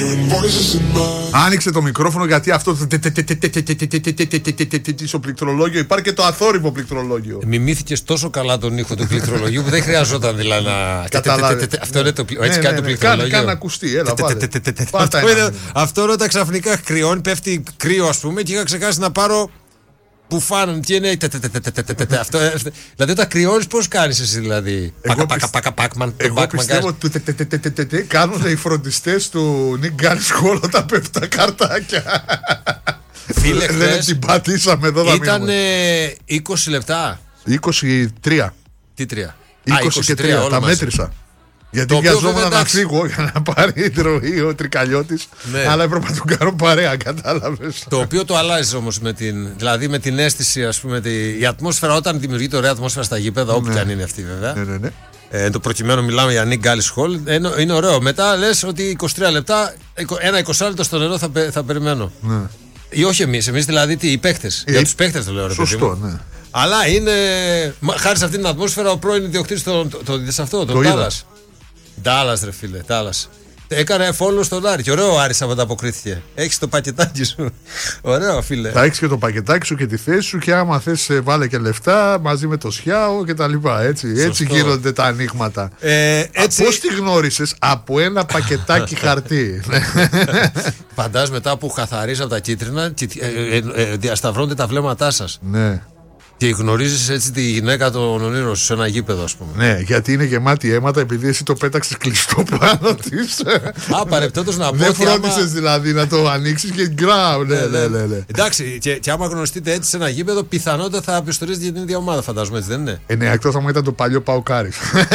Άνοιξε το μικρόφωνο γιατί αυτό στο πληκτρολόγιο υπάρχει και το αθόρυβο πληκτρολόγιο. Μιμήθηκες τόσο καλά τον ήχο του πληκτρολογίου που δεν χρειαζόταν δηλαδή να. Αυτό είναι το έτσι κάνει το πληκτρολόγιο. Κάνει να ακουστεί, έλα αυτό όταν ξαφνικά κρυώνει, πέφτει κρύο ας πούμε και είχα ξεχάσει να πάρω. Που φάνανε, τι είναι. Αυτό, δηλαδή, όταν κρυώνεις, πώς κάνεις εσύ, δηλαδή. Εγώ πιστεύω ότι κάνουν οι φροντιστές του Nick Garris όλο τα πέφτα καρτάκια. Φίλε, δεν την πατήσαμε εδώ να ήταν 20 λεπτά. 23. Τι 3? 23, τα μέτρησα. Γιατί βιαζόμουν να φύγω για να πάρει τροή ο Τρικαλιώτης. Ναι. Αλλά έπρεπε να του κάνω παρέα, κατάλαβες. Το οποίο το αλλάζει όμως δηλαδή με την αίσθηση, ας πούμε, η ατμόσφαιρα όταν δημιουργείται ωραία ατμόσφαιρα στα γήπεδα, όπου και αν είναι αυτή βέβαια. Ναι. Το προκειμένου μιλάμε για Nick Garris Hall. Είναι ωραίο. Μετά λες ότι 23 λεπτά, ένα 20 λεπτό στο νερό θα περιμένω. Ναι. Ή όχι εμείς δηλαδή οι παίχτες. Για τους παίχτες το λέω, ρε παιδί μου. Σωστό, ναι. Αλλά είναι. Χάρη σε αυτή την ατμόσφαιρα, ο πρώην ιδιοκτήτης τον Τάλλας. Ντάλλας ρε φίλε, Ντάλλας. Έκανε follow στον Άρη και ωραίο Άρης ανταποκρίθηκε. Έχεις το πακετάκι σου. Ωραίο φίλε. Θα έχεις και το πακετάκι σου και τη θέση σου και άμα θες βάλε και λεφτά μαζί με το Σιάο και τα λοιπά. Έτσι γίνονται τα ανοίγματα. Πώς τη γνώρισες? Από ένα πακετάκι χαρτί. Φαντάζομαι μετά που καθαρίζα τα κίτρινα διασταυρώνται τα βλέμματά σας. Ναι. Και γνωρίζεις έτσι τη γυναίκα των ονείρων σου σε ένα γήπεδο, ας πούμε. Ναι, γιατί είναι γεμάτη αίματα επειδή εσύ το πέταξες κλειστό πάνω της. Παρεπτόντως να πω. Δεν φρόντισες δηλαδή να το ανοίξεις και γκράου. Ναι. Εντάξει, και άμα γνωριστείτε έτσι σε ένα γήπεδο, πιθανότατα θα πιστορίζετε για την ίδια ομάδα, φαντάζομαι, έτσι δεν είναι? Ναι, εκτός άμα ήταν το παλιό Παοκάρις.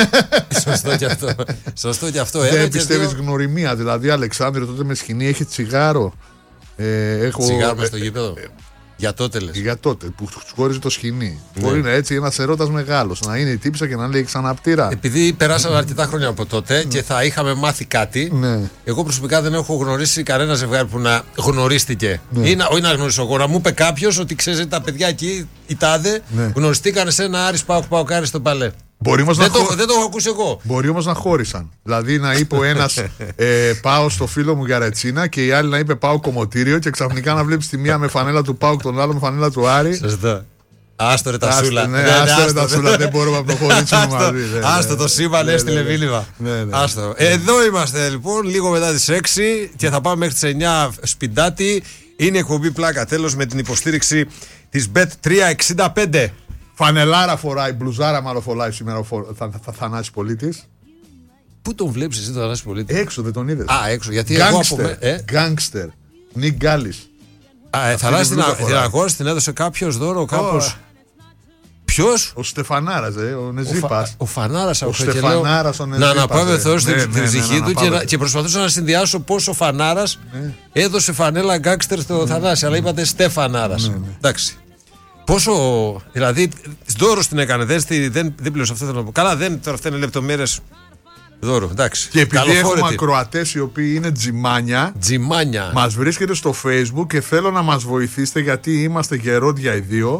Σωστό και αυτό. Δεν πιστεύεις γνωριμία, δηλαδή Αλεξάνδρου τότε με σκηνή έχει τσιγάρο. Τσιγάρο μες στο γήπεδο. Για τότε λες. Για τότε που του χώριζε το σκηνή. Ναι. Μπορεί να έτσι ένας ερώτας μεγάλος να είναι η τύψα και να λέει ξαναπτήρα. Επειδή περάσαμε αρκετά χρόνια από τότε και θα είχαμε μάθει κάτι. Ναι. Εγώ προσωπικά δεν έχω γνωρίσει κανένα ζευγάρι που να γνωρίστηκε. Ναι. Όχι να γνωρίσω εγώ, να μου είπε κάποιος ότι ξέρετε τα παιδιά εκεί, οι τάδε, γνωριστήκαν σε ένα Άρης Παοκάρι στο Παλέ. Δεν το έχω ακούσει εγώ. Μπορεί όμως να χώρισαν. Δηλαδή να είπε ο ένας πάω στο φίλο μου για ρετσίνα και η άλλη να είπε πάω κομμωτήριο και ξαφνικά να βλέπεις τη μία με φανέλα του Πάου και τον άλλο με φανέλα του Άρη. Σωστά. Άστο ρε τα σούλα. Άστο ρε τα σούλα, δεν μπορούμε να προχωρήσουμε μαζί. Άστο το σύμπαν έστειλε μήνυμα. Εδώ είμαστε λοιπόν λίγο μετά τις 6 και θα πάμε μέχρι τις 9 σπιντάτι. Είναι η εκπομπή Πλάκα τέλος με την υποστήριξη της Bet365. Φανελάρα φοράει, μπλουζάρα μάλλον φοράει σήμερα θα Θανάσης Πολίτης. Πού τον βλέπεις εσύ τον Θανάση Πολίτη? Έξω, δεν τον είδες? Έξω, γιατί Γκάνγκστερ, Νικ Γκάλης. Θανάση την αγόρασε, την έδωσε κάποιος δώρο κάπως. Ποιος? Ο Στεφανάρας, ο Νεζίπας. Ο Φανάρας, ο Στεφανάρας, ο Νεζίπας. Να αναπαύε Θεός την ψυχή του και προσπαθούσα να συνδυάσω πώς ο Φανάρας έδωσε φανέλα γκάνγκστερ στο Θανάση, αλλά είπατε Στεφανάρας. Εντάξει. Πόσο, δηλαδή, δώρο την έκανε, δεν πλήρωσε αυτό θέλω να πω. Καλά, τώρα αυτά είναι λεπτομέρειες δώρο, εντάξει. Και επειδή έχουμε ακροατές οι οποίοι είναι τζιμάνια, μας βρίσκεται στο Facebook και θέλω να μας βοηθήσετε γιατί είμαστε γερόντια οι δύο.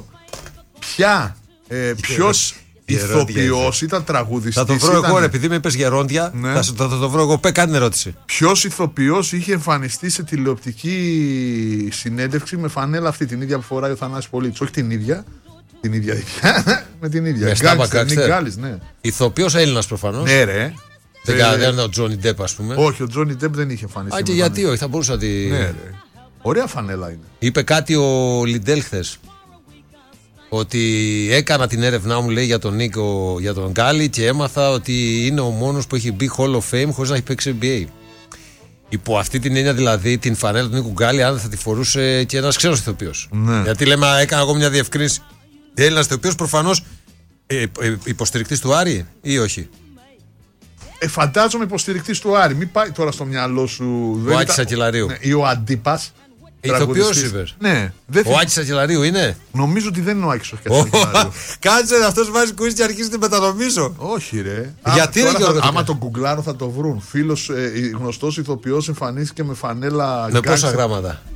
Ποιος ηθοποιός ήταν τραγουδιστής? Θα το βρω εγώ, επειδή με είπες γερόντια, θα το βρω εγώ. Κάνει ερώτηση. Ποιος ηθοποιός είχε εμφανιστεί σε τηλεοπτική συνέντευξη με φανέλα αυτή την ίδια που φοράει ο Θανάσης Πολίτης? Όχι την ίδια. Με την ίδια. Γκάλης, ναι. Ηθοποιός Έλληνας προφανώς. Ναι, ρε. Δεν είναι ο Τζόνι Ντεπ, ας πούμε. Όχι, ο Τζόνι Ντεπ δεν είχε εμφανιστεί. Και γιατί όχι, θα μπορούσα να τη. Ναι, ρε. Ωραία φανέλα είναι. Είπε κάτι ο Λιντέλ χθες. Ότι έκανα την έρευνά μου, λέει, για τον Νίκο, για τον Γκάλι και έμαθα ότι είναι ο μόνος που έχει μπει Hall of Fame χωρίς να έχει παίξει NBA. Υπό αυτή την έννοια, δηλαδή, την φανέλα του Νίκου Γκάλι, αν θα τη φορούσε και ένας ξένος ηθοποιός. Ναι. Γιατί λέμε, έκανα εγώ μια διευκρίνηση. Έλληνας ηθοποιός, προφανώς υποστηρικτής του Άρη ή όχι? Φαντάζομαι υποστηρικτής του Άρη. Μην πάει τώρα στο μυαλό σου. Ο Άκης Ακελαρίου. Ή ο Αντίπας. Ηθοποιός είπες? Ναι. Ο Άκης Ακελαρίου είναι? Νομίζω ότι δεν είναι ο Άκης Ακελαρίου. Κάτσε, αυτός βάζει κουίζ και αρχίζει να μετανομίσω. Όχι, ρε. Γιατί ρε Γιώργο? Άμα τον γκουγκλάρω θα το βρουν. Φίλος γνωστός ηθοποιός εμφανίστηκε με φανέλα. Με πόσα γράμματα?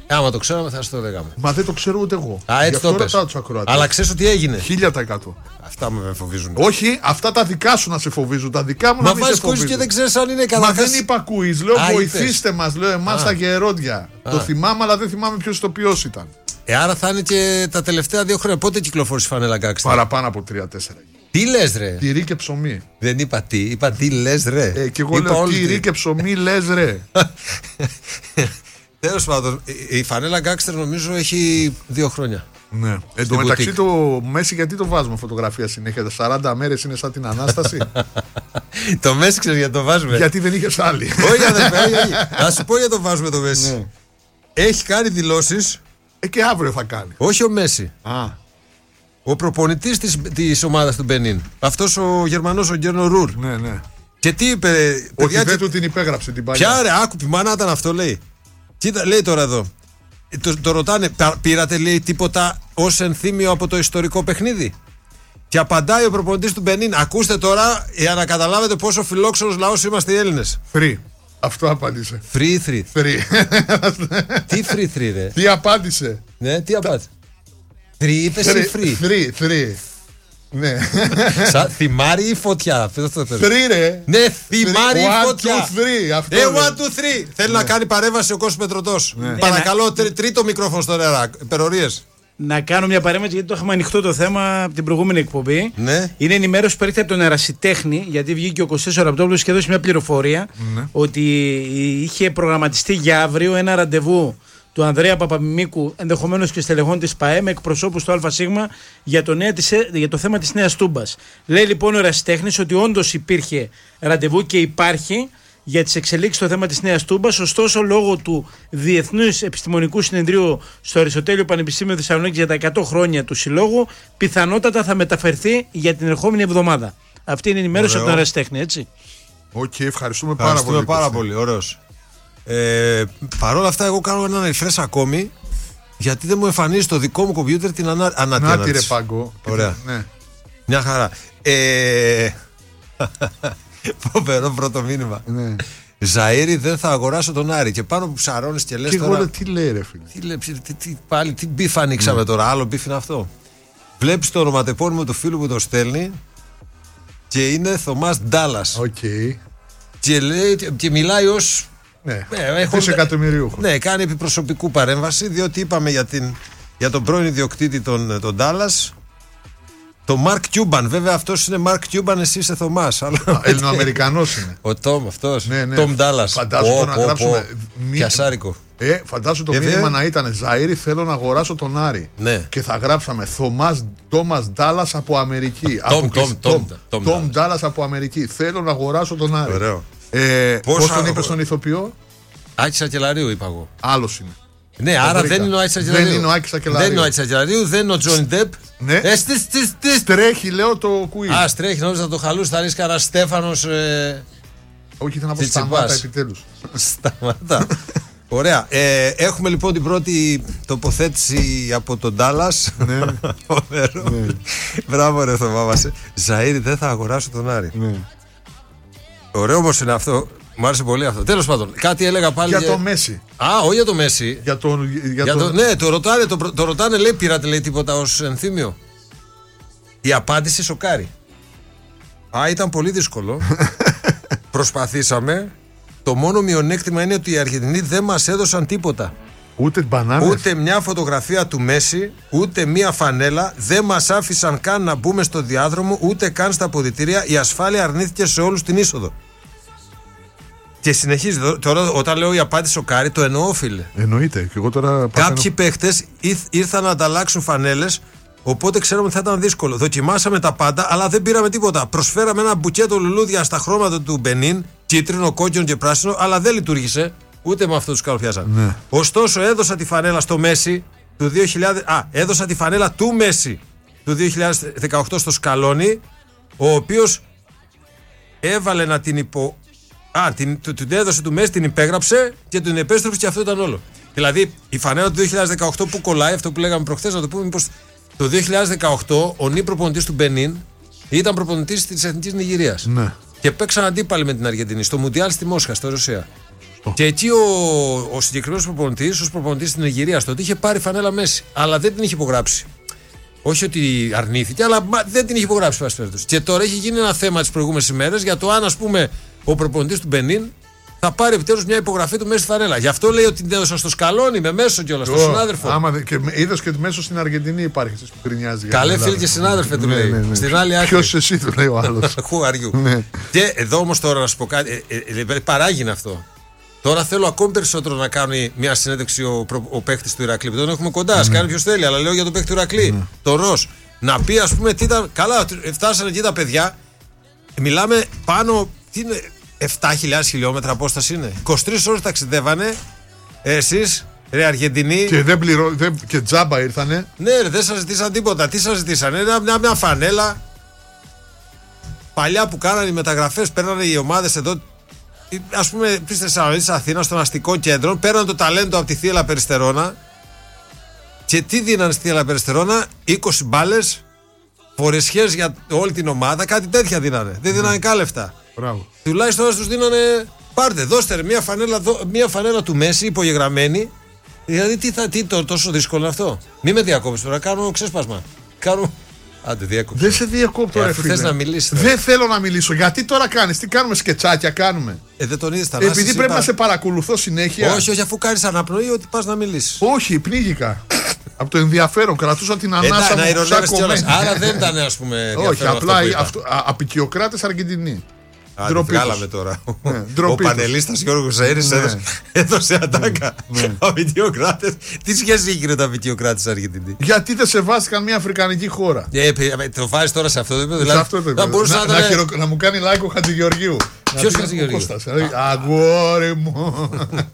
Άμα το ξέραμε, θα σα το λέγαμε. Μα δεν το ξέρω ούτε εγώ. Έτσι το πες. Αλλά ξέρεις ότι έγινε. 1000%. Αυτά με φοβίζουν. Όχι, αυτά τα δικά σου να σε φοβίζουν. Τα δικά μου να μην σε φοβίζουν. Και δεν ξέρεις αν είναι καλά. Μα δεν είπα quiz. Λέω βοηθήστε μας. Λέω εμάς τα γερόντια. Το θυμάμαι, αλλά δεν θυμάμαι ποιος ηθοποιός ήταν. Άρα θα είναι και τα τελευταία 2 χρόνια. Πότε κυκλοφόρησε η φανέλα Γκάξτερ? Παραπάνω από 3-4. Τι λες ρε? Τυρί και ψωμί. Δεν είπα τι. Είπα τι λες ρε. Και εγώ λέω τυρί και ψωμί λες ρε. Τέλος πάντων, η φανέλα Γκάξτερ νομίζω έχει 2 χρόνια. Ναι. Εν τω μεταξύ το Μέση γιατί το βάζουμε φωτογραφία συνέχεια? 40 μέρες είναι σαν την Ανάσταση. Το Μέση ξέρεις γιατί το βάζουμε? Γιατί δεν είχες άλλη. Όχι αδερφέ, να σου πω γιατί το βάζουμε το Μέση. Έχει κάνει δηλώσεις. Και αύριο θα κάνει. Όχι ο Μέση. Ο προπονητής της ομάδας του Μπενίν. Αυτός ο Γερμανός, ο Γκέρνο Ρούρ. Ναι. Και τι είπε? Ότι δεν του την υπέγραψε την παλιά. Ποια ρε, άκουπη μάνα ήταν αυτό, λέει. Κοίτα, λέει τώρα εδώ. Το ρωτάνε, πήρατε, λέει, τίποτα ως ενθύμιο από το ιστορικό παιχνίδι? Και απαντάει ο προπονητής του Μπενίν. Ακούστε τώρα, για να καταλάβετε πόσο φιλόξενος λαός είμαστε οι Έλληνες. Free. Αυτό απάντησε. Free. Τι free ρε? Τι απάντησε? Ναι, τι απάντησε? Είπες ή free? Free. Ναι. Θυμάρι ή φωτιά? Free ρε. Ναι, θυμάρι ή φωτιά? 1, 2, 3. 1, 2, 3. Θέλει να κάνει παρέμβαση ο Κώστας Πετρωτός. Παρακαλώ, τρίτο μικρόφωνο στον αέρα. Υπερορίες. Να κάνω μια παρέμβαση, γιατί το είχαμε ανοιχτό το θέμα από την προηγούμενη εκπομπή. Ναι. Είναι ενημέρωση που έρχεται από τον ερασιτέχνη, γιατί βγήκε ο Κωστής ο Ραπτόπουλος και έδωσε μια πληροφορία ότι είχε προγραμματιστεί για αύριο ένα ραντεβού του Ανδρέα Παπαμιμίκου, ενδεχομένως και στελεχών της ΠΑΕ, με εκπροσώπους του ΑΣ για το θέμα της Νέας Τούμπας. Λέει λοιπόν ο ερασιτέχνης ότι όντως υπήρχε ραντεβού και υπάρχει για τις εξελίξεις στο θέμα της Νέας Τούμπας. Ωστόσο, λόγω του Διεθνούς Επιστημονικού Συνεδρίου στο Αριστοτέλειο Πανεπιστήμιο Θεσσαλονίκης για τα 100 χρόνια του Συλλόγου, πιθανότατα θα μεταφερθεί για την ερχόμενη εβδομάδα. Αυτή είναι η ενημέρωση από τον ερασιτέχνη, έτσι. Οκ, ευχαριστούμε πάρα πολύ. Ωραίος. Παρ' όλα αυτά, εγώ κάνω έναν refresh ακόμη, γιατί δεν μου εμφανίζει στο δικό μου κομπιούτερ την ανάτηνα. Να ρε Πάγκο. Ωραία. Ναι. Μια χαρά. Φοβερό πρώτο μήνυμα. Ναι. Ζαΐρη, δεν θα αγοράσω τον Άρη. Και πάνω που ψαρώνεις και λες. Και τώρα. εγώ τι λέει ρε φίλε. Πάλι τι μπιφ ανοίξαμε τώρα. Άλλο μπιφ είναι αυτό. Βλέπεις το ονοματεπώνυμο του φίλου που το στέλνει και είναι Θωμάς Ντάλλας. Και μιλάει ως. Ναι, εκατομμυριούχο. Ναι, κάνει επιπροσωπικού παρέμβαση, διότι είπαμε για τον πρώην ιδιοκτήτη τον Ντάλλας, τον Μαρκ Κιούμπαν. Βέβαια αυτός είναι Μαρκ Κιούμπαν, εσύ είσαι Θωμάς. Ελληνοαμερικανός είναι. Ο Τόμ αυτός. Ναι. Τόμ Ντάλλας. Φαντάζομαι το να γράψουμε. Πιασάρικο. Φαντάζομαι το μήνυμα να ήταν Ζαΐρη, θέλω να αγοράσω τον Άρη. Ναι. Και θα γράψαμε Τόμας Ντάλλας από Αμερική. Τόμ Ντάλλας από Αμερική. Θέλω να αγοράσω τον Άρη. Ωραίο. Πώς τον είπε στον ηθοποιό? Άκη Σακελαρίου, είπα εγώ. Άλλος είναι. Ναι, άρα δεν είναι ο Άκη Σακελαρίου. Δεν είναι ο Άκη Σακελαρίου. Δεν είναι ο Άκη Σακελαρίου, δεν είναι ο Τζόνι Ντεπ. Ναι. Τρέχει, λέω το κουί. Τρέχει, νόμιζα να το χαλούσε, θα ρίξει κανένα Στέφανος. Όχι, ήθελα να πω σταμάτα επιτέλους. Σταματά. Ωραία. Έχουμε λοιπόν την πρώτη τοποθέτηση από τον Ντάλλας. Ναι. Μπράβο, ρε Θωμά. Ζαΐρη, δεν θα αγοράσω τον Άρη. Ωραίο όμως είναι αυτό. Μου άρεσε πολύ αυτό. Τέλος πάντων, κάτι έλεγα πάλι. Για το Μέση. Όχι για το Μέση. Ναι, το ρωτάνε, λέει, πήρατε, λέει, τίποτα ως ενθύμιο? Η απάντηση σοκάρει. Ήταν πολύ δύσκολο. Προσπαθήσαμε. Το μόνο μειονέκτημα είναι ότι οι Αργεντινοί δεν μας έδωσαν τίποτα. Ούτε μπανάνες. Ούτε μια φωτογραφία του Μέση, ούτε μια φανέλα. Δεν μας άφησαν καν να μπούμε στο διάδρομο, ούτε καν στα αποδυτήρια. Η ασφάλεια αρνήθηκε σε όλους την είσοδο. Και συνεχίζει. Τώρα, όταν λέω η απάντηση σοκάρει, το εννοώ, φίλε. Εννοείται. Και εγώ τώρα κάποιοι παίχτες ήρθαν να ανταλλάξουν φανέλες, οπότε ξέραμε ότι θα ήταν δύσκολο. Δοκιμάσαμε τα πάντα, αλλά δεν πήραμε τίποτα. Προσφέραμε ένα μπουκέτο λουλούδια στα χρώματα του Μπενίν, κίτρινο, κόκκινο και πράσινο, αλλά δεν λειτουργήσε. Ούτε με αυτό τους καλοπιάσαν. Ναι. Ωστόσο, έδωσα τη φανέλα στο Μέση του 2000. Έδωσα τη φανέλα του Μέση του 2018 στο Σκαλόνι, ο οποίος έβαλε να την την έδωσε του Μέση, την υπέγραψε και την επέστρεψε και αυτό ήταν όλο. Δηλαδή, η φανέλα του 2018 που κολλάει, αυτό που λέγαμε προχθές, να το πούμε, μήπως το 2018 ο νη προπονητής του Μπενίν ήταν προπονητής της Εθνικής Νιγηρίας. Ναι. Και παίξαν αντίπαλοι με την Αργεντινή στο Μουντιάλ στη Μόσχα, στη Ρωσία. Και εκεί ο συγκεκριμένος προπονητής, ως προπονητής στην Νιγηρία, τότε είχε πάρει φανέλα Μέση, αλλά δεν την είχε υπογράψει. Όχι ότι αρνήθηκε, αλλά δεν την είχε υπογράψει. Και τώρα έχει γίνει ένα θέμα τις προηγούμενες ημέρες για το αν, ας πούμε, ο προπονητής του Μπενίν θα πάρει επιτέλους μια υπογραφή του Μέση στη φανέλα. Γι' αυτό λέει ότι την έδωσα στο Σκαλόνι με Μέσο κιόλας, στον συνάδελφο. Και είδες και ότι Μέσο στην Αργεντινή υπάρχει, εσείς που γκρινιάζει. Καλέ φίλοι και συνάδελφε, του λέει. Ναι. Στην άλλη άκρη. Ποιος εσύ, του λέει ο άλλος. Who are you? Και εδώ όμως τώρα να σου πω κάτι, παράγει αυτό. Τώρα θέλω ακόμη περισσότερο να κάνει μια συνέντευξη ο παίχτης του Ηρακλή. Τον έχουμε κοντά, ας κάνει ποιος θέλει, αλλά λέω για τον παίχτη του Ηρακλή, το Ροζ. Να πει, ας πούμε, τι ήταν. Καλά, φτάσανε εκεί τα παιδιά. Μιλάμε πάνω. Τι είναι, 7.000 χιλιόμετρα απόσταση είναι. 23 ώρες ταξιδεύανε. Εσείς, ρε Αργεντινοί. Και και τζάμπα ήρθανε. Ναι, ρε, δεν σας ζητήσαν τίποτα. Τι σας ζητήσανε? Μια φανέλα. Παλιά που κάνανε οι μεταγραφές, παίρνανε οι ομάδες εδώ. Ας πούμε, στη Θεσσαλονίκη, της Αθήνας, των αστικών κέντρων, παίρναν το ταλέντο από τη Θύελλα Περιστερώνα. Και τι δίνανε στη Θύελλα Περιστερώνα? 20 μπάλες, φορεσιές για όλη την ομάδα, κάτι τέτοια δίνανε. Δεν δίνανε καν λεφτά. Τουλάχιστον να τους δίνανε. Πάρτε, δώστε μια φανέλα του Μέση υπογεγραμμένη. Δηλαδή, τι τόσο δύσκολο είναι αυτό? Μη με διακόψεις τώρα, κάνω ξέσπασμα. Άντε, διακόψω. Δεν σε διακόπτω, ρε φίλε. Θες να μιλήσεις? Δεν θέλω να μιλήσω. Γιατί τώρα κάνεις? Τι κάνουμε, σκετσάκια κάνουμε? Δεν τον είδες? Επειδή πρέπει να σε παρακολουθώ συνέχεια. Όχι, αφού κάνεις αναπνοή, ότι πας να μιλήσεις. Όχι, πνίγηκα. Από το ενδιαφέρον, κρατούσα την ανάσα μου. Άρα δεν ήταν, ας πούμε. Όχι, απλά απικιοκράτες Αργεντινοί. Βγάλαμε τώρα. Ο πανελίστας Γιώργος Αέρης έδωσε ατάκα. Αμυντιοκράτες. Τι σχέση έχει με τα αμυντιοκράτες Αργεντινή? Γιατί δεν σεβάστηκαν μια αφρικανική χώρα? Το βάζεις τώρα σε αυτό το επίπεδο? Σε αυτό το επίπεδο. Να μου κάνει like ο Χατζηγεωργίου. Ποιος Χατζηγεωργίου? Αγόρι μου.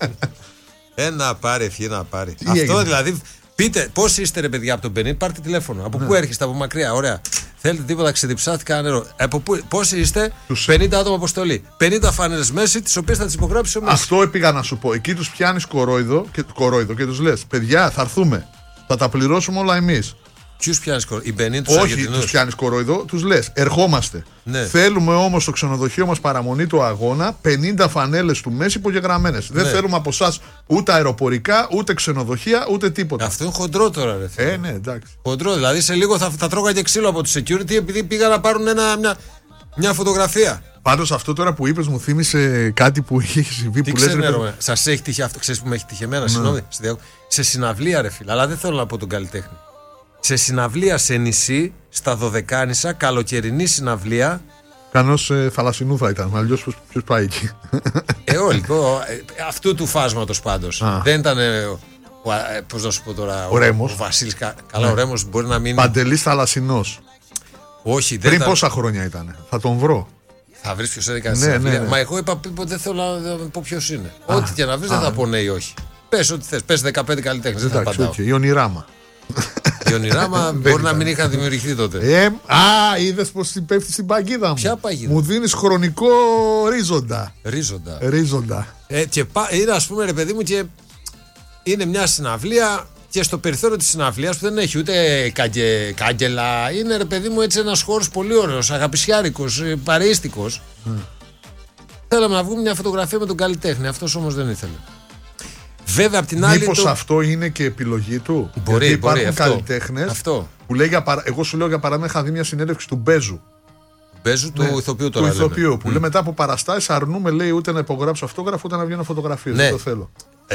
Ένα πάρει, ευχή να πάρει. Αυτό δηλαδή. Πείτε, πώς είστε, ρε παιδιά, από τον Μπενίν? Πάρτε τηλέφωνο. Από πού έρχεστε? Από μακριά, ωραία. Θέλετε τίποτα? Ξεδιψάθηκα νερό. Πώς είστε? 50 άτομα αποστολή. 50 φάνερες Μέση, τις οποίες θα τις υπογράψει ο Μέση. Αυτό πήγα να σου πω. Εκεί τους πιάνεις κορόιδο και τους λες: παιδιά, θα έρθουμε. Θα τα πληρώσουμε όλα εμείς. Ποιους πιάνεις κορόιδο? Οι Μπενίν, τους Αργεντινούς? Όχι, τους πιάνεις κορόιδο, τους λες: ερχόμαστε. Ναι. Θέλουμε όμως στο ξενοδοχείο μας παραμονή του αγώνα 50 φανέλες του Μέση υπογεγραμμένες. Ναι. Δεν θέλουμε από εσάς ούτε αεροπορικά, ούτε ξενοδοχεία, ούτε τίποτα. Αυτό είναι χοντρό τώρα, ρε. Ναι, εντάξει. Χοντρό, δηλαδή σε λίγο θα τρώγα ξύλο από τους security επειδή πήγαν να πάρουν μια φωτογραφία. Πάντως αυτό τώρα που είπες μου θύμισε κάτι που είχε συμβεί. Τι ξενέρομαι. Σας έχει τύχει αυτό? Ξέρεις που με έχει τύχει εμένα? Συγγνώμη. Σε συναυλία, ρε φίλε, αλλά δεν θέλω να πω τον καλλιτέχνη. Σε συναυλία σε νησί, στα Δωδεκάνησα, καλοκαιρινή συναυλία. Κανός θαλασσινού θα ήταν, αλλιώς ποιος πάει εκεί? Όλοι, αυτού του φάσματος πάντως. Δεν ήταν, πώς να σου πω τώρα, ο Βασίλης. Καλά, ο Ρέμος μπορεί να μείνει. Παντελής Θαλασσινός. Όχι, δεν. Πριν πόσα χρόνια ήταν? Θα τον βρω. Θα βρεις ποιος έκανε συναυλία? Μα εγώ είπα δεν θέλω να πω ποιος είναι. Ό,τι και να βρεις δεν θα πω ναι ή όχι. Πες ό,τι θες. Πες 15 καλλιτέχνες. Δεν θα απαντάω. Η Ονειράμα. Η Ονειράμα μπορεί να μην είχαν δημιουργηθεί τότε. Είδες πως πέφτει στην παγίδα μου? Ποια παγίδα? Μου δίνεις χρονικό ρίζοντα. Ρίζοντα. Και είναι, ας πούμε, ρε παιδί μου, και είναι μια συναυλία και στο περιθώριο της συναυλίας που δεν έχει ούτε κάγκελα, είναι, ρε παιδί μου, έτσι ένας χώρος πολύ ωραίος, αγαπησιάρικος, παρεΐστικος. Θέλαμε να βγούμε μια φωτογραφία με τον καλλιτέχνη, αυτός όμως δεν ήθελε. Βέβαια, απ' την άλλη. Μήπως αυτό είναι και επιλογή του? Μπορεί, γιατί υπάρχουν καλλιτέχνες που λέει εγώ σου λέω για παράδειγμα, είχα δει μια συνέντευξη του Μπέζου. Μπέζου, του ηθοποιού τώρα. Του ηθοποιού που λέει μετά από παραστάσεις αρνούμε, λέει, ούτε να υπογράψω αυτόγραφο ούτε να βγαίνω φωτογραφίες. Δεν το θέλω.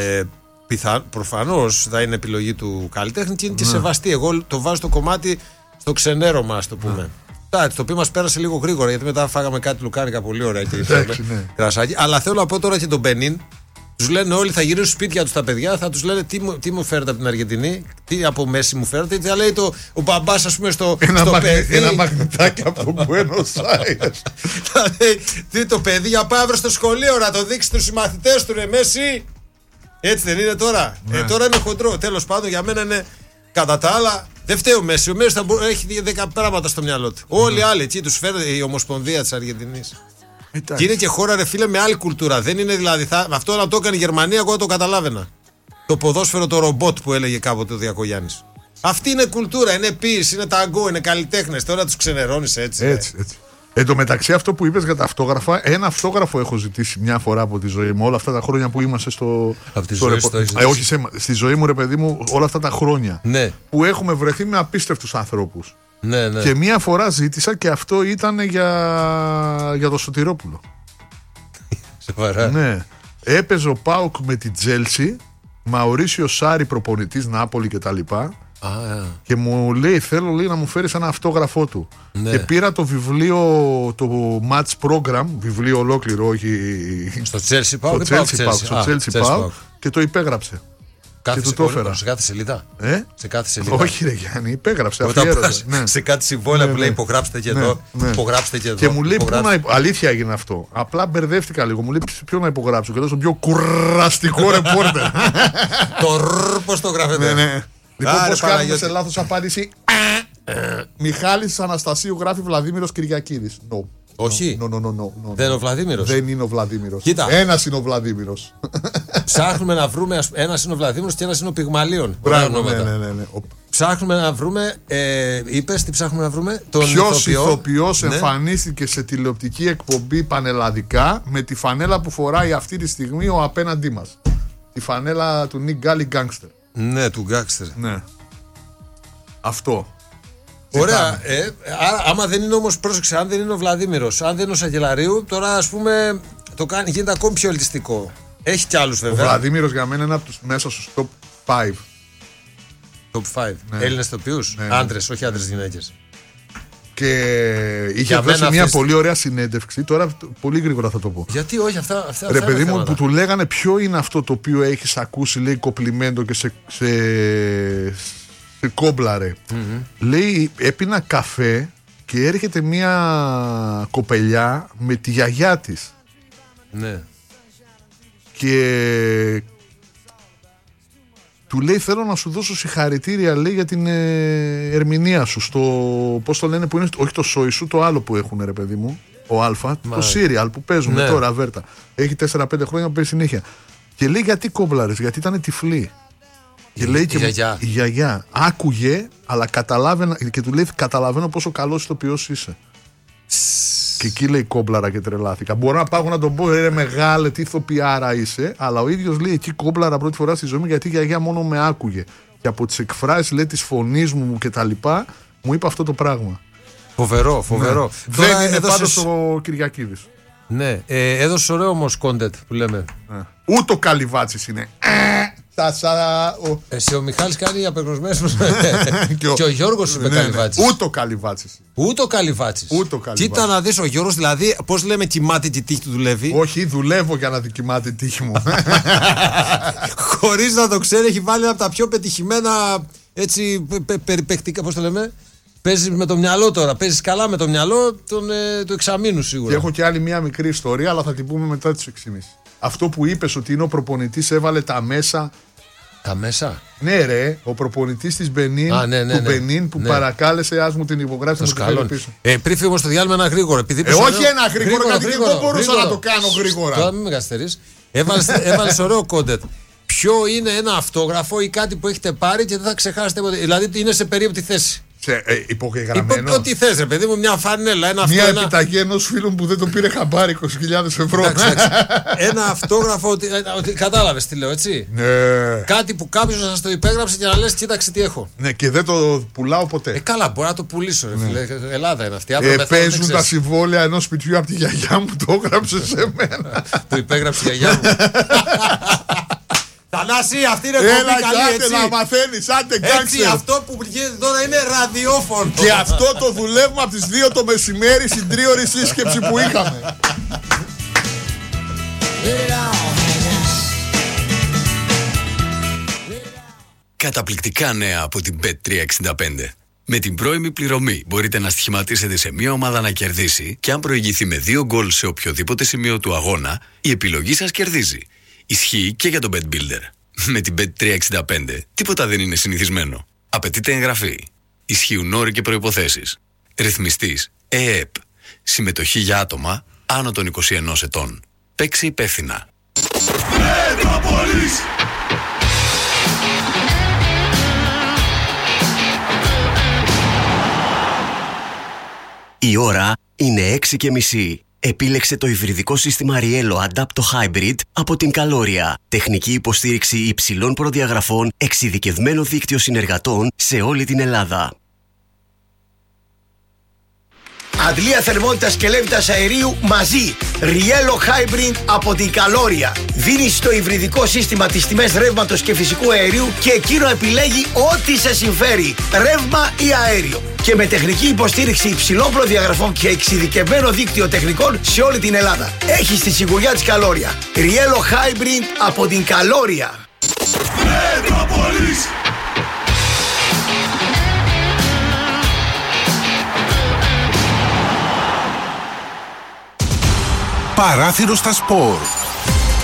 Προφανώς θα είναι επιλογή του καλλιτέχνη και είναι και σεβαστή. Εγώ το βάζω το κομμάτι στο ξενέρωμα, ας το πούμε. Το οποίο μας πέρασε λίγο γρήγορα γιατί μετά φάγαμε κάτι λουκάνικα πολύ ωραία και κρασάκι. Αλλά θέλω να πω τώρα και τον Μπενίν. Τους λένε όλοι θα γυρίσουν σπίτια τους τα παιδιά, θα τους λένε τι μου φέρετε από την Αργεντινή, τι από Μέση μου φέρετε. Τι θα λέει ο μπαμπάς, ας πούμε, στο παιδί. Ένα μαγνητάκι από τον Buenos Aires. Θα λέει το παιδί για πάει αύριο στο σχολείο να το δείξει τους συμμαθητές του, ρε Μέση. Έτσι δεν είναι τώρα? Τώρα είναι χοντρό. Τέλος πάντων, για μένα είναι κατά τα άλλα. Δεν φταίει ο Μέση. Ο Μέση έχει 10 πράγματα στο μυαλό του. Όλοι οι άλλοι εκεί τους φέρνει η Ομοσπονδία της Αργεντινής. Και είναι και χώρα, ρε φίλε, με άλλη κουλτούρα. Δεν είναι δηλαδή. Αυτό να το έκανε η Γερμανία, εγώ το καταλάβαινα. Το ποδόσφαιρο, το ρομπότ που έλεγε κάποτε ο Διακογιάννης. Αυτή είναι κουλτούρα, είναι ποίηση, είναι ταγκό, είναι καλλιτέχνες. Τώρα τους ξενερώνεις έτσι. Έτσι. Εν τω μεταξύ, αυτό που είπες για τα αυτόγραφα, ένα αυτόγραφο έχω ζητήσει μια φορά από τη ζωή μου, όλα αυτά τα χρόνια που είμαστε στο. Όχι, στη ζωή μου, ρε παιδί μου, όλα αυτά τα χρόνια. Ναι. Που έχουμε βρεθεί με απίστευτους ανθρώπους. Ναι, ναι. Και μια φορά ζήτησα και αυτό ήταν για το Σωτηρόπουλο. Σοβαρά. Ναι. Έπαιζε ο ΠΑΟΚ με την Τζέλσι, Μαουρίσιο Σάρι προπονητής, Νάπολη κτλ. Και μου λέει, θέλω να μου φέρεις ένα αυτόγραφό του. Ναι. Και πήρα το βιβλίο, το Match Program, βιβλίο ολόκληρο, όχι. Στο Chelsea Pauk. Και το υπέγραψε. Κάθε και του το έφερα. Σε κάθε σελίδα. Σε κάθε σελίδα. Όχι, ρε Γιάννη, υπέγραψε. Ναι. Σε κάτι συμβόλαια που λέει υπογράψτε και εδώ. Υπογράψτε και εδώ. Και μου λέει, αλήθεια έγινε αυτό. Απλά μπερδεύτηκα λίγο. Μου λέει, ποιο να υπογράψω. Και εδώ στον πιο κουραστικό ρεπόρτερ. Πώς το γράφετε. Ναι. Λοιπόν, πώς κάνουμε σε λάθος απάντηση. Μιχάλης Αναστασίου γράφει Βλαδίμηρος Κυριακίδης. No. Όχι. No. Δεν είναι ο Βλαδίμηρος. Δεν είναι ο Βλαδίμηρος. Ένας είναι ο Βλαδίμηρος. Ψάχνουμε να βρούμε. Ένας είναι ο Βλαδίμηρος και ένας είναι ο Πυγμαλίων. Μπράβο, ναι. Ψάχνουμε να βρούμε. Είπες τι ψάχνουμε να βρούμε. Ποιος ηθοποιός εμφανίστηκε σε τηλεοπτική εκπομπή πανελλαδικά με τη φανέλα που φοράει αυτή τη στιγμή ο απέναντί μας. Τη φανέλα του Νικ Γκάλι Γκάνγκστερ. Ναι, του Γκάνγκστερ. Ναι. Αυτό. Ωραία. Άρα, άμα δεν είναι όμως, πρόσεξε, αν δεν είναι ο Βλαδίμηρος, αν δεν είναι ο Σαγγελαρίου, τώρα ας πούμε γίνεται ακόμη πιο ελκυστικό. Έχει κι άλλους βέβαια. Ο Βλαδίμηρος για μένα είναι από τους μέσα στους top 5. Top 5. Ναι. Έλληνες ηθοποιούς. Ναι. Άντρες, όχι άντρες γυναίκες. Και είχε δώσει μια πολύ ωραία συνέντευξη. Τώρα πολύ γρήγορα θα το πω. Γιατί όχι, αυτά ρε παιδί μου, που του λέγανε ποιο είναι αυτό το οποίο έχεις ακούσει, λέει, κοπλιμέντο και σε κόμπλαρε. Λέει, έπινα καφέ και έρχεται μια κοπελιά με τη γιαγιά της. Ναι. Και του λέει, θέλω να σου δώσω συγχαρητήρια, λέει, για την ερμηνεία σου στο, πώς το λένε, που είναι, όχι το σόι σου, το άλλο που έχουν, ρε παιδί μου, ο Αλφα, το σύριαλ που παίζουμε τώρα, Βέρτα. Έχει 4-5 χρόνια που παίζει συνέχεια. Και λέει, γιατί κόμπλαρες, γιατί ήταν τυφλή. Και λέει και η γιαγιά άκουγε, αλλά και του λέει, καταλαβαίνω πόσο καλός ηθοποιός είσαι. Και εκεί λέει κόμπλαρα και τρελάθηκα. Μπορώ να πάω να τον πω, ρε μεγάλε, τι ηθοποιάρα είσαι, αλλά ο ίδιος λέει εκεί κόμπλαρα πρώτη φορά στη ζωή μου, γιατί η γιαγιά μόνο με άκουγε. Και από τις εκφράσεις, λέει, της φωνής μου και τα λοιπά, μου είπε αυτό το πράγμα. Φοβερό. Ναι. Δεν είναι πάντως ο Κυριακίδης. Ναι, έδωσε ωραίο όμως content που λέμε. Ναι. Ούτε ο Καλυβάτσης είναι. Εσύ ο Μιχάλης κάνει απεγνωσμένους. Και ο Γιώργος είπε Καλυβάτσης. Ούτε ο Καλυβάτσης. Κοίτα να δεις ο Γιώργος, δηλαδή, πώς λέμε, κοιμάται και η τύχη του δουλεύει. Όχι, δουλεύω για να κοιμάται η τύχη μου. Χωρίς να το ξέρει, έχει βάλει ένα από τα πιο πετυχημένα, έτσι, περιπαικτικά, πώς το λέμε. Παίζεις με το μυαλό τώρα. Παίζεις καλά με το μυαλό του εξαμήνου σίγουρα. Και έχω και άλλη μια μικρή ιστορία, αλλά θα την πούμε μετά τις 6.30. Αυτό που είπες ότι είναι ο προπονητής, έβαλε τα μέσα. Τα μέσα? Ναι, ρε, ο προπονητής της Μπενίν, του Μπενίν που παρακάλεσε, ας μου την υπογράψει, να μου την πίσω. Πριν φύγω στο διάλειμμα ένα γρήγορο. Όχι ένα γρήγορο, γιατί δεν μπορούσα να το κάνω γρήγορα. Τώρα μην με καθυστερείς. Έβαλες ωραίο κόντετ. Ποιο είναι ένα αυτόγραφο ή κάτι που έχετε πάρει και δεν θα ξεχάσετε ποτέ. Δηλαδή είναι σε περίπτωση θέση. Υπογεγραμμένο. Ό,τι θες, ρε παιδί μου, μια φανέλα. Μια επιταγή ενός φίλου που δεν τον πήρε χαμπάρι 20.000 ευρώ. Ένα αυτόγραφο. Κατάλαβες τι λέω, έτσι. Ναι. Κάτι που κάποιος να σας το υπέγραψε και να λες, κοίταξε τι έχω. Ναι, και δεν το πουλάω ποτέ. Καλά, μπορώ να το πουλήσω. Φίλε. Ελλάδα είναι αυτή. Παίζουν τα συμβόλαια ενός σπιτιού από τη γιαγιά μου, το έγραψε σε μένα. Το υπέγραψε η γιαγιά μου. Θανάση, αυτή είναι κόμπη καλή, έτσι. Να μαθαίνεις, άντε έτσι, αυτό που γίνεται τώρα είναι ραδιόφωνο. Και αυτό το δουλεύουμε από τις 2 το μεσημέρι στην 3ωρη σύσκεψη που είχαμε. Καταπληκτικά νέα από την Bet365. Με την πρώιμη πληρωμή μπορείτε να στοιχηματίσετε σε μία ομάδα να κερδίσει και αν προηγηθεί με 2 γκολ σε οποιοδήποτε σημείο του αγώνα, η επιλογή σας κερδίζει. Ισχύει και για τον Bet Builder. Με την Bet365 τίποτα δεν είναι συνηθισμένο. Απαιτείται εγγραφή. Ισχύουν όροι και προϋποθέσεις. Ρυθμιστής ΕΕΠ. Συμμετοχή για άτομα άνω των 21 ετών. Παίξε υπεύθυνα. Η ώρα Είναι 6:30. Επίλεξε το υβριδικό σύστημα Riello Adapto Hybrid από την Calloria. Τεχνική υποστήριξη υψηλών προδιαγραφών, εξειδικευμένο δίκτυο συνεργατών σε όλη την Ελλάδα. Αντλία θερμότητας και λέβητας αερίου μαζί. Riello Hybrid από την Calloria. Δίνει στο υβριδικό σύστημα τις τιμές ρεύματος και φυσικού αερίου και εκείνο επιλέγει ό,τι σε συμφέρει. Ρεύμα ή αέριο. Και με τεχνική υποστήριξη υψηλών προδιαγραφών και εξειδικευμένο δίκτυο τεχνικών σε όλη την Ελλάδα. Έχεις τη σιγουριά της Calloria. Riello Hybrid από την Calloria. Παράθυρο στα σπορ.